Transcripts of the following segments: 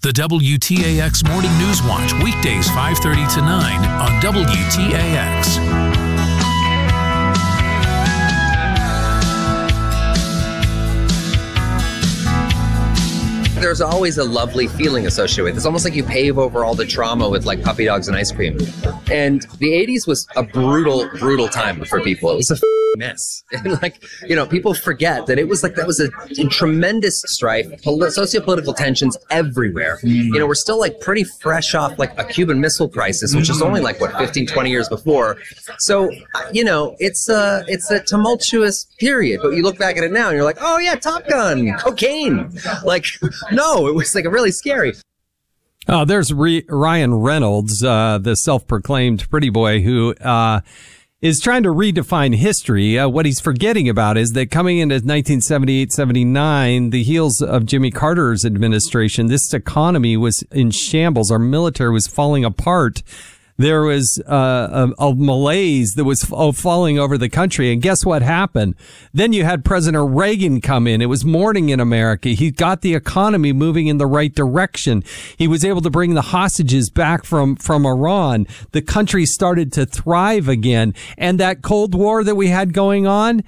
The WTAX Morning News Watch, weekdays 5:30 to 9 on WTAX. There's always a lovely feeling associated with it. It's almost like you pave over all the trauma with like puppy dogs and ice cream. And the 80s was a brutal, brutal time for people. It was a mess. And like, people forget that it was like, that was a tremendous strife, socio-political tensions everywhere. We're still like pretty fresh off like a Cuban Missile Crisis, which is only like, 15, 20 years before. So, it's a tumultuous period, but you look back at it now and you're like, oh yeah, Top Gun, cocaine. Like, no, it was like really scary. Oh, there's Ryan Reynolds, the self-proclaimed pretty boy who is trying to redefine history. What he's forgetting about is that coming into 1978-79, the heels of Jimmy Carter's administration, this economy was in shambles. Our military was falling apart. There was a malaise that was falling over the country. And guess what happened? Then you had President Reagan come in. It was morning in America. He got the economy moving in the right direction. He was able to bring the hostages back from Iran. The country started to thrive again. And that Cold War that we had going on,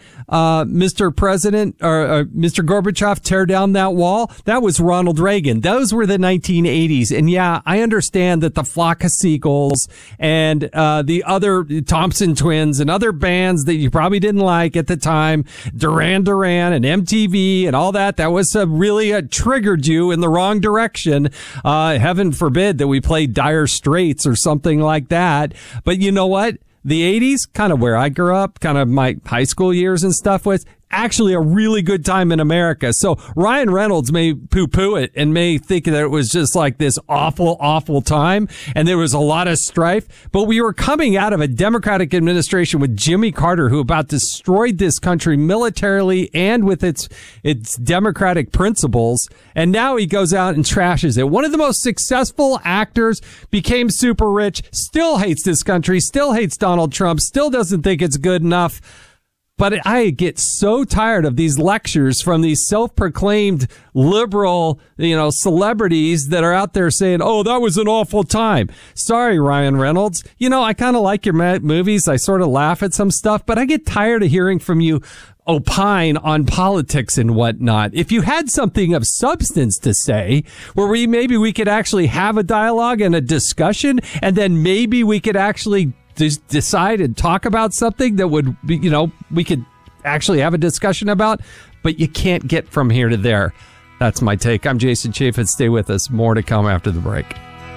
Mr. President or Mr. Gorbachev, tear down that wall. That was Ronald Reagan. Those were the 1980s. And yeah, I understand that the Flock of Seagulls and the other Thompson Twins and other bands that you probably didn't like at the time, Duran Duran and MTV and all that was really triggered you in the wrong direction. Heaven forbid that we played Dire Straits or something like that. But you know what? The 80s, kind of where I grew up, kind of my high school years and stuff, was actually a really good time in America. So Ryan Reynolds may poo-poo it and may think that it was just like this awful, awful time and there was a lot of strife. But we were coming out of a Democratic administration with Jimmy Carter, who about destroyed this country militarily and with its democratic principles. And now he goes out and trashes it. One of the most successful actors became super rich, still hates this country, still hates Donald Trump, still doesn't think it's good enough. But I get so tired of these lectures from these self-proclaimed liberal, celebrities that are out there saying, oh, that was an awful time. Sorry, Ryan Reynolds. I kind of like your movies. I sort of laugh at some stuff, but I get tired of hearing from you opine on politics and whatnot. If you had something of substance to say, where maybe we could actually have a dialogue and a discussion, and then maybe we could actually decide and talk about something that would be, we could actually have a discussion about, but you can't get from here to there. That's my take. I'm Jason Chaffetz. Stay with us. More to come after the break.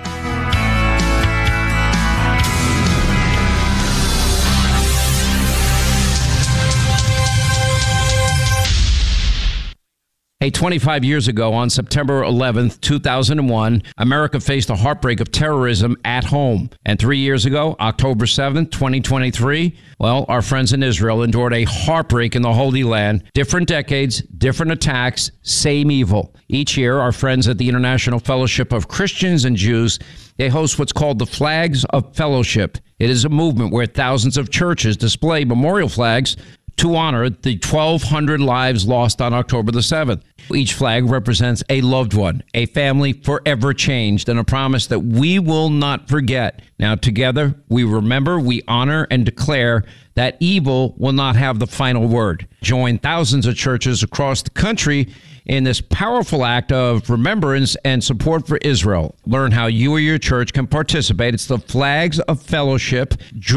Hey, 25 years ago, on September 11th, 2001, America faced a heartbreak of terrorism at home. And 3 years ago, October 7th, 2023, well, our friends in Israel endured a heartbreak in the Holy Land. Different decades, different attacks, same evil. Each year, our friends at the International Fellowship of Christians and Jews, they host what's called the Flags of Fellowship. It is a movement where thousands of churches display memorial flags to honor the 1,200 lives lost on October the 7th. Each flag represents a loved one, a family forever changed, and a promise that we will not forget. Now, together, we remember, we honor, and declare that evil will not have the final word. Join thousands of churches across the country in this powerful act of remembrance and support for Israel. Learn how you or your church can participate. It's the Flags of Fellowship.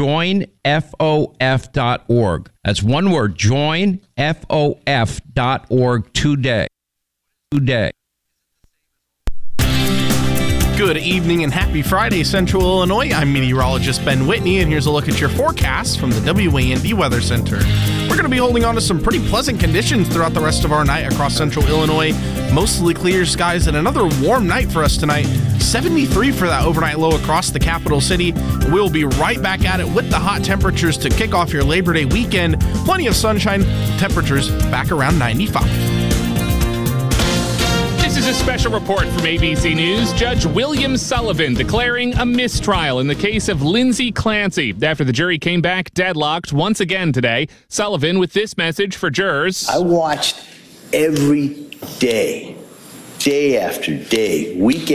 JoinFOF.org. That's one word, JoinFOF.org today. Good evening and happy Friday, Central Illinois. I'm meteorologist Ben Whitney, and here's a look at your forecast from the WAND Weather Center. We're going to be holding on to some pretty pleasant conditions throughout the rest of our night across Central Illinois. Mostly clear skies and another warm night for us tonight. 73 for that overnight low across the capital city. We'll be right back at it with the hot temperatures to kick off your Labor Day weekend. Plenty of sunshine, temperatures back around 95. This is a special report from ABC News. Judge William Sullivan declaring a mistrial in the case of Lindsay Clancy. After the jury came back deadlocked once again today, Sullivan with this message for jurors. I watched every day, day after day, week